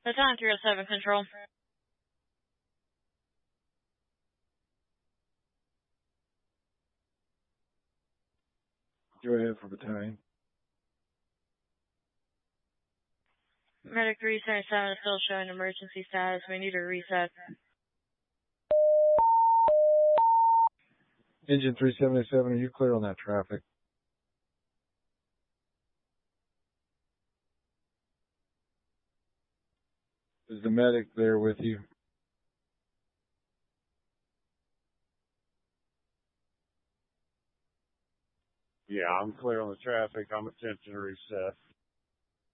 Baton 307 Control. Go ahead for battalion. Medic 377 is still showing emergency status. We need a reset. Engine 377, are you clear on that traffic? Is the medic there with you? Yeah, I'm clear on the traffic. I'm attention to reset.